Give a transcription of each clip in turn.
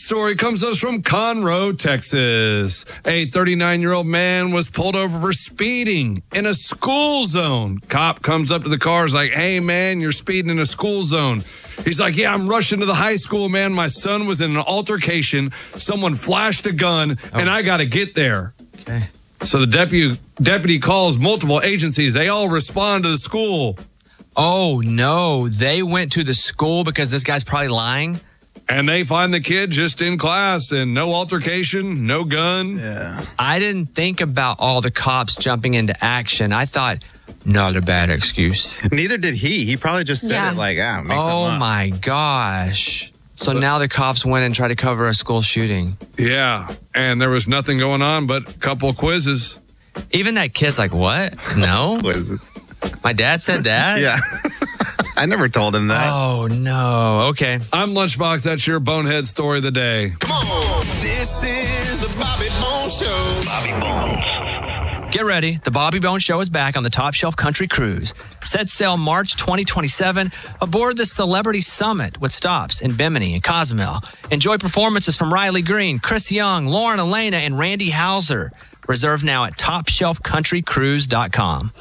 story comes to us from Conroe, Texas. A 39-year-old man was pulled over for speeding in a school zone. Cop comes up to the car, is like, hey, man, you're speeding in a school zone. He's like, yeah, I'm rushing to the high school, man. My son was in an altercation. Someone flashed a gun, and I got to get there. Okay. So the deputy calls multiple agencies. They all respond to the school. Oh, no. They went to the school because this guy's probably lying? And they find the kid just in class and no altercation, no gun. Yeah. I didn't think about all the cops jumping into action. I thought, not a bad excuse. Neither did he. He probably just said it like, make something up. Oh, my gosh. So now the cops went and tried to cover a school shooting. Yeah, and there was nothing going on but a couple of quizzes. Even that kid's like, what? No? Quizzes. My dad said that? Yeah. I never told him that. Oh, no. Okay. I'm Lunchbox. That's your bonehead story of the day. Come on. This is the Bobby Bones Show. Bobby Bones. Get ready. The Bobby Bones Show is back on the Top Shelf Country Cruise. Set sail March 2027 aboard the Celebrity Summit with stops in Bimini and Cozumel. Enjoy performances from Riley Green, Chris Young, Lauren Elena, and Randy Hauser. Reserve now at TopShelfCountryCruise.com.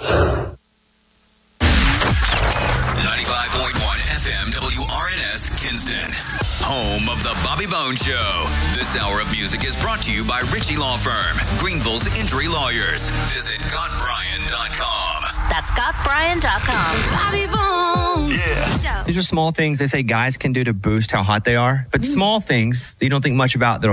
95.1 FM WRNS Kinston. Home of the Bobby Bones Show. This hour of music is brought to you by Ritchie Law Firm, Greenville's injury lawyers. Visit GotBryan.com. That's GotBryan.com. Bobby Bones. Yeah. These are small things they say guys can do to boost how hot they are. But small things that you don't think much about, they're